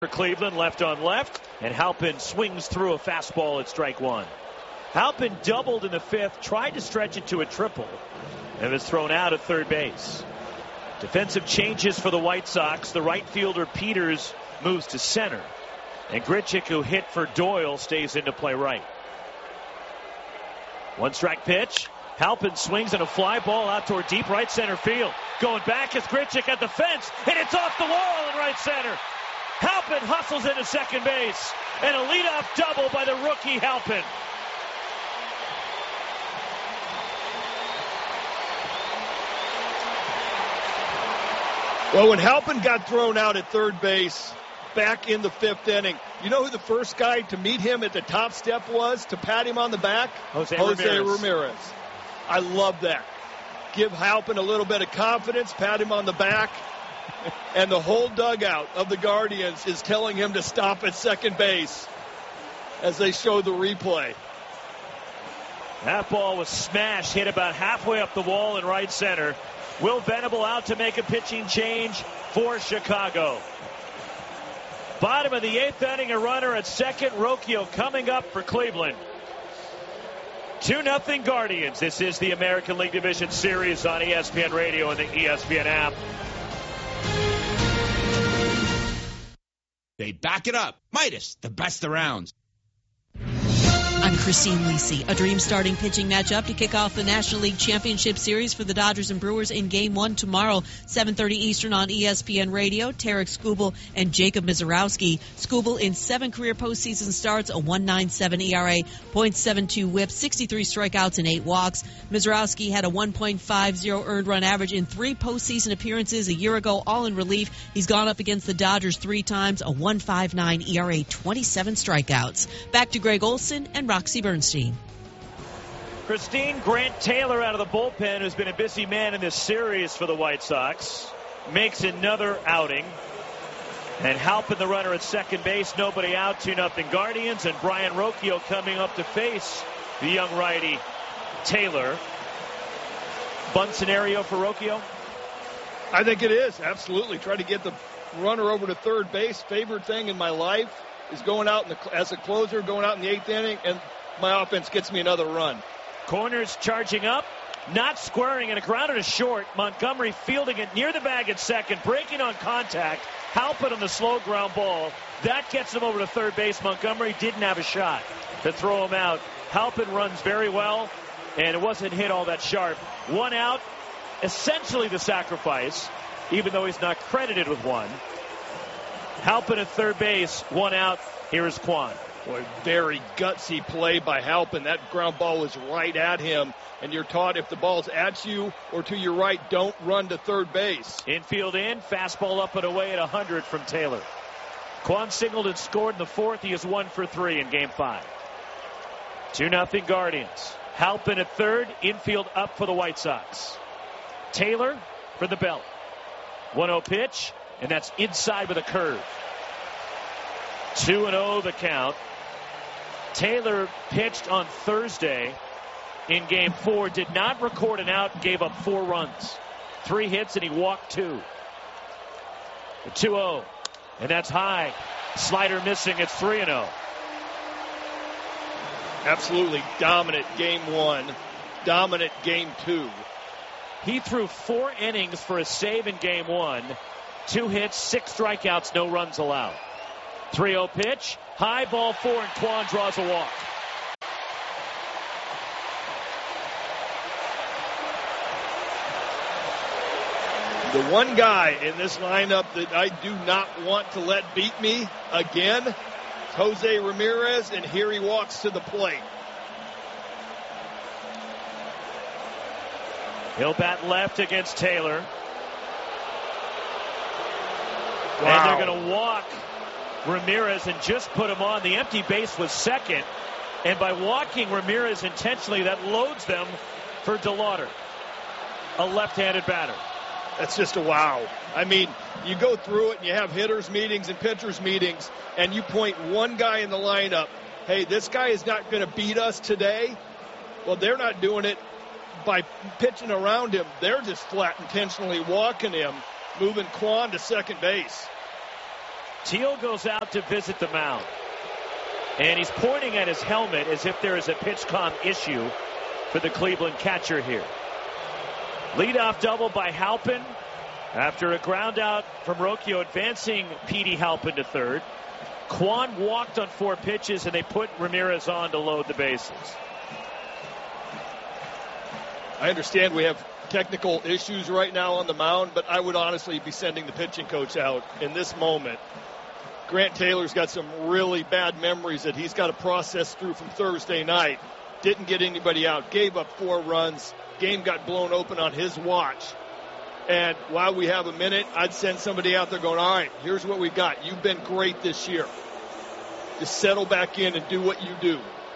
For Cleveland, left on left, and Halpin swings through a fastball at strike one. Halpin doubled in the fifth, tried to stretch it to a triple, and was thrown out at third base. Defensive changes for the White Sox. The right fielder Peters moves to center, and Grichuk, who hit for Doyle, stays into play right. One strike pitch. Halpin swings and a fly ball out toward deep right center field. Going back is Grichuk at the fence, and it's off the wall in right center. Halpin hustles into second base, and a leadoff double by the rookie Halpin. Well, when Halpin got thrown out at third base back in the fifth inning, you know who the first guy to meet him at the top step was, to pat him on the back? Jose Ramirez. I love that. Give Halpin a little bit of confidence, pat him on the back. And the whole dugout of the Guardians is telling him to stop at second base as they show the replay. That ball was smashed, hit about halfway up the wall in right center. Will Venable out to make a pitching change for Chicago. Bottom of the eighth inning, a runner at second. Rocchio coming up for Cleveland. 2-0 Guardians. This is the American League Division Series on ESPN Radio and the ESPN app. They back it up. Midas, the best around. I'm Christine Lisi. A dream starting pitching matchup to kick off the National League Championship Series for the Dodgers and Brewers in Game 1 tomorrow, 7:30 Eastern on ESPN Radio. Tarek Skubal and Jacob Misiorowski. Skubal in 7 career postseason starts, a 1.97 ERA, .72 whip, 63 strikeouts and 8 walks. Misiorowski had a 1.50 earned run average in 3 postseason appearances a year ago, all in relief. He's gone up against the Dodgers 3 times, a 1.59 ERA, 27 strikeouts. Back to Greg Olson and Roxy Bernstein. Christine, Grant Taylor out of the bullpen, who's been a busy man in this series for the White Sox, makes another outing. And Halpin, the runner at second base, nobody out, 2-0 Guardians, and Brian Rocchio coming up to face the young righty Taylor. Bunt scenario for Rocchio? I think it is, absolutely. Try to get the runner over to third base. Favorite thing in my life is going out as a closer, going out in the 8th inning, and my offense gets me another run. Corners charging up, not squaring, and a grounded to short. Montgomery fielding it near the bag at second, breaking on contact. Halpin on the slow ground ball. That gets him over to third base. Montgomery didn't have a shot to throw him out. Halpin runs very well, and it wasn't hit all that sharp. 1 out, essentially the sacrifice, even though he's not credited with one. Halpin at third base, 1 out. Here is Kwan. Boy, very gutsy play by Halpin. That ground ball was right at him, and you're taught if the ball's at you or to your right, don't run to third base. Infield in, fastball up and away at 100 from Taylor. Kwan singled and scored in the 4th. He is 1 for 3 in Game 5. 2-0 Guardians. Halpin at third, infield up for the White Sox. Taylor for the belt. 1-0 pitch. And that's inside with a curve. 2-0 the count. Taylor pitched on Thursday in Game 4. Did not record an out. Gave up 4 runs. 3 hits and he walked 2. The 2-0. And that's high. Slider missing. It's 3-0. Absolutely dominant Game 1. Dominant Game 2. He threw 4 innings for a save in Game 1. 2 hits, 6 strikeouts, no runs allowed. 3-0 pitch, high ball 4, and Kwan draws a walk. The one guy in this lineup that I do not want to let beat me again is Jose Ramirez, and here he walks to the plate. He'll bat left against Taylor. Wow. And they're going to walk Ramirez and just put him on. The empty base was second. And by walking Ramirez intentionally, that loads them for DeLauder, a left-handed batter. That's just a wow. I mean, you go through it and you have hitters meetings and pitchers meetings, and you point one guy in the lineup, hey, this guy is not going to beat us today. Well, they're not doing it by pitching around him. They're just flat intentionally walking him, moving Kwan to second base. Teal goes out to visit the mound. And he's pointing at his helmet as if there is a PitchCom issue for the Cleveland catcher here. Leadoff double by Halpin after a ground out from Rocchio, advancing Petey Halpin to third. Kwan walked on 4 pitches, and they put Ramirez on to load the bases. I understand we have technical issues right now on the mound, but I would honestly be sending the pitching coach out in this moment. Grant Taylor's got some really bad memories that he's got to process through from Thursday night. Didn't get anybody out, gave up 4 runs. Game got blown open on his watch. And while we have a minute, I'd send somebody out there going, all right, here's what we got. You've been great this year. Just settle back in and do what you do.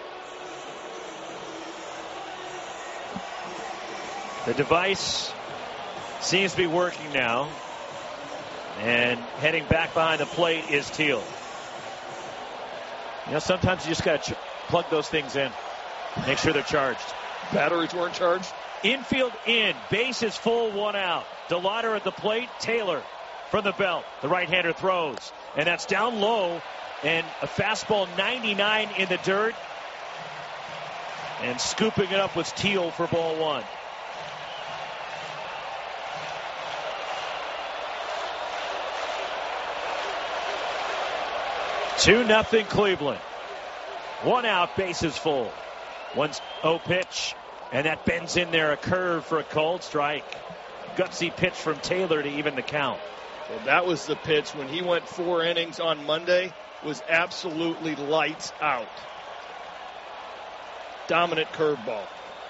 The device seems to be working now. And heading back behind the plate is Teal. You know, sometimes you just got to plug those things in. Make sure they're charged. Batteries weren't charged. Infield in. Base is full, 1 out. DeLauder at the plate. Taylor from the belt. The right-hander throws. And that's down low. And a fastball 99 in the dirt. And scooping it up was Teal for ball 1. Two nothing Cleveland. 1 out, bases full. 1-0 pitch, and that bends in there, a curve for a cold strike. Gutsy pitch from Taylor to even the count. Well, that was the pitch when he went 4 innings on Monday, was absolutely lights out. Dominant curveball.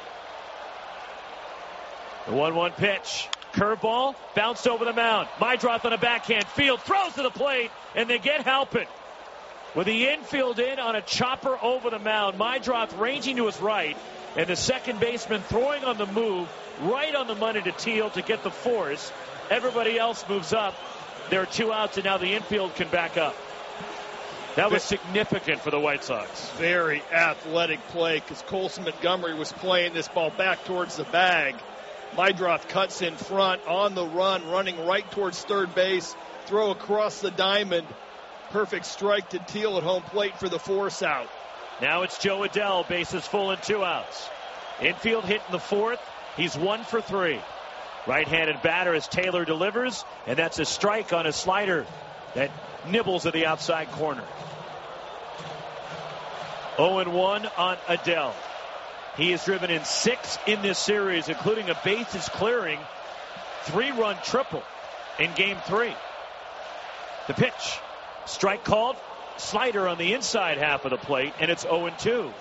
The 1-1 pitch. Curveball, bounced over the mound. Meidroth on a backhand, field, throws to the plate, and they get Halpin. With the infield in on a chopper over the mound, Meidroth ranging to his right, and the second baseman throwing on the move, right on the money to Teal to get the force. Everybody else moves up. There are 2 outs, and now the infield can back up. That was significant for the White Sox. Very athletic play, because Colson Montgomery was playing this ball back towards the bag. Meidroth cuts in front on the run, running right towards third base, throw across the diamond. Perfect strike to Teal at home plate for the force out. Now it's Joe Adell, bases full and 2 outs. Infield hit in the 4th. He's 1 for 3. Right-handed batter as Taylor delivers, and that's a strike on a slider that nibbles at the outside corner. 0-1 on Adell. He has driven in 6 in this series, including a bases clearing 3-run triple in Game 3. The pitch. Strike called, slider on the inside half of the plate, and it's 0-2.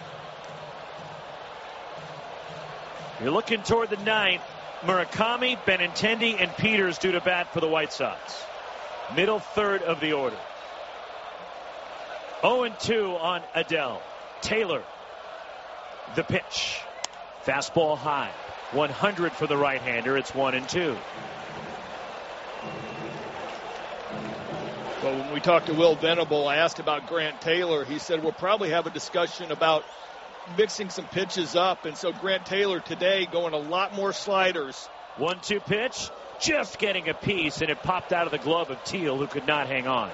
You're looking toward the 9th. Murakami, Benintendi, and Peters due to bat for the White Sox. Middle third of the order. 0-2 on Adell. Taylor, the pitch. Fastball high. 100 for the right-hander. It's 1-2. Well, when we talked to Will Venable, I asked about Grant Taylor. He said we'll probably have a discussion about mixing some pitches up. And so Grant Taylor today going a lot more sliders. 1-2 pitch, just getting a piece, and it popped out of the glove of Teal, who could not hang on.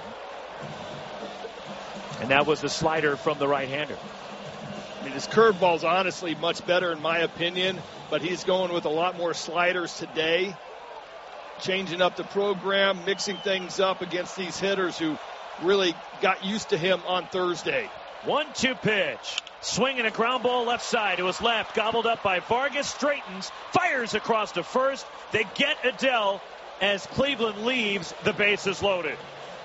And that was the slider from the right-hander. I mean, his curveball's honestly much better in my opinion, but he's going with a lot more sliders today. Changing up the program, mixing things up against these hitters who really got used to him on Thursday. 1-2 pitch. Swinging a ground ball left side to his left. Gobbled up by Vargas. Straightens. Fires across to first. They get Adell as Cleveland leaves. The bases loaded.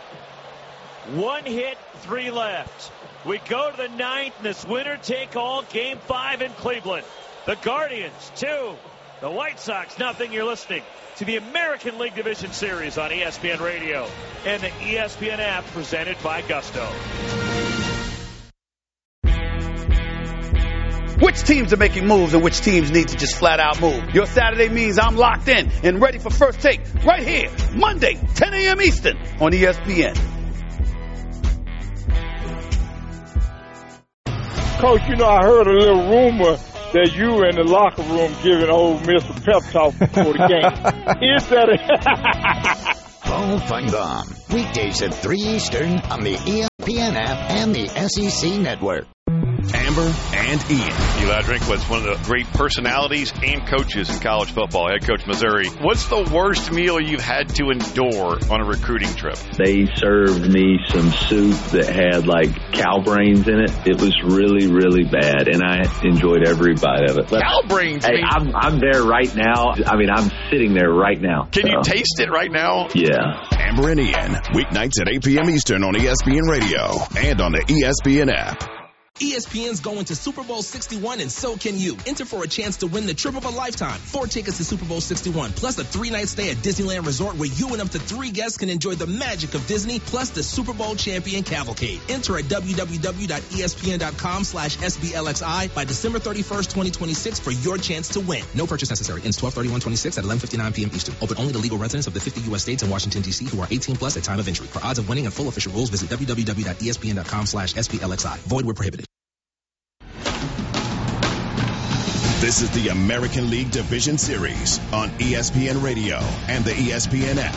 1 hit, 3 left. We go to the 9th in this winner-take-all Game 5 in Cleveland. The Guardians 2. The White Sox, nothing. You're listening to the American League Division Series on ESPN Radio and the ESPN app presented by Gusto. Which teams are making moves and which teams need to just flat out move? Your Saturday means I'm locked in and ready for First Take right here, Monday, 10 a.m. Eastern on ESPN. Coach, you know, I heard a little rumor that you were in the locker room giving Ole Miss a pep talk before the game. Is that Paul Feinbaum. Weekdays at 3 Eastern on the ESPN app and the SEC Network. Amber and Ian. Eli Drinkwitz, one of the great personalities and coaches in college football, head coach Missouri. What's the worst meal you've had to endure on a recruiting trip? They served me some soup that had like cow brains in it. It was really, really bad, and I enjoyed every bite of it. Cow brains? Hey, I'm there right now. I mean, I'm sitting there right now. Can you taste it right now? Yeah. Amber and Ian, weeknights at 8 p.m. Eastern on ESPN Radio and on the ESPN app. ESPN's going to Super Bowl 61, and so can you. Enter for a chance to win the trip of a lifetime. 4 tickets to Super Bowl 61, plus a 3-night stay at Disneyland Resort where you and up to 3 guests can enjoy the magic of Disney, plus the Super Bowl champion cavalcade. Enter at www.espn.com/SBLXI by December 31st, 2026 for your chance to win. No purchase necessary. Ends 12/31/26 at 11:59 p.m. Eastern. Open only to legal residents of the 50 U.S. states and Washington, D.C. who are 18 plus at time of entry. For odds of winning and full official rules, visit www.espn.com/SBLXI. Void where prohibited. This is the American League Division Series on ESPN Radio and the ESPN app.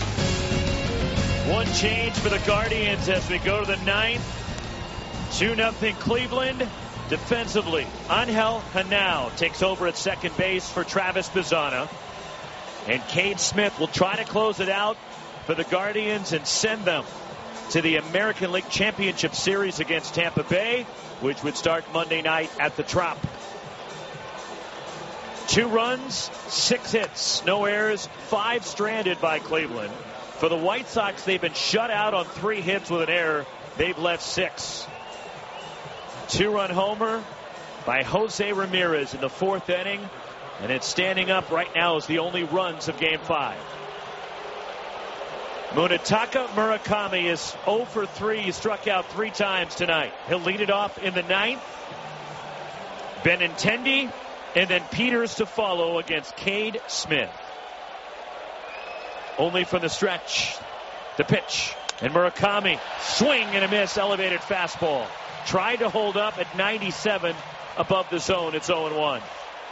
One change for the Guardians as we go to the 9th. 2-0 Cleveland. Defensively, Angel Hanau takes over at second base for Travis Bazzana. And Cade Smith will try to close it out for the Guardians and send them to the American League Championship Series against Tampa Bay, which would start Monday night at the Trop. 2 runs, 6 hits, no errors, 5 stranded by Cleveland. For the White Sox, they've been shut out on 3 hits with an error. They've left 6. 2-run homer by Jose Ramirez in the 4th inning. And it's standing up right now as the only runs of Game 5. Munetaka Murakami is 0 for 3. He struck out 3 times tonight. He'll lead it off in the 9th. Benintendi. And then Peters to follow against Cade Smith. Only from the stretch. The pitch. And Murakami. Swing and a miss. Elevated fastball. Tried to hold up at 97 above the zone. It's 0-1.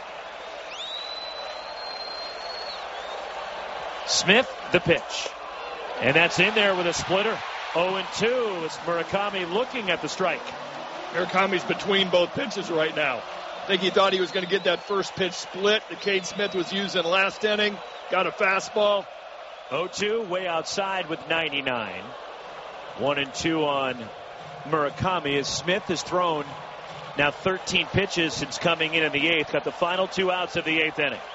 Smith, the pitch. And that's in there with a splitter. 0-2 as Murakami looking at the strike. Murakami's between both pitches right now. I think he thought he was going to get that first pitch split that Cade Smith was using last inning. Got a fastball. 0-2, way outside with 99. 1-2 on Murakami as Smith has thrown now 13 pitches since coming in the 8th. Got the final 2 outs of the 8th inning.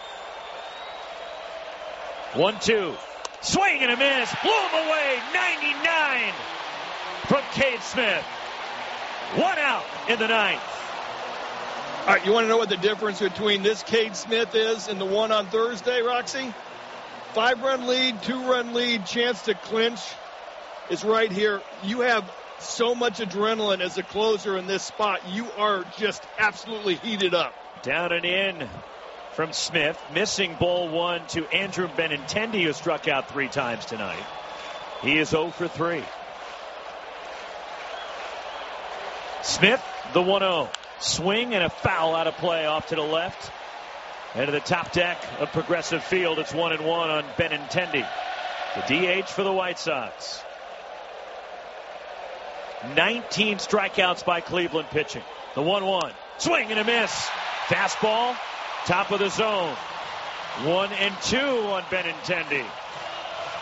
1-2. Swing and a miss. Blew him away. 99 from Cade Smith. 1 out in the 9th. All right, you want to know what the difference between this Cade Smith is and the one on Thursday, Roxy? 5-run lead, 2-run lead, chance to clinch is right here. You have so much adrenaline as a closer in this spot. You are just absolutely heated up. Down and in from Smith. Missing ball 1 to Andrew Benintendi, who struck out 3 times tonight. He is 0 for 3. Smith, the 1-0. Swing and a foul out of play off to the left. And to the top deck of Progressive Field, it's 1-1 on Benintendi. The DH for the White Sox. 19 strikeouts by Cleveland pitching. The 1-1. Swing and a miss. Fastball, top of the zone. 1-2 on Benintendi.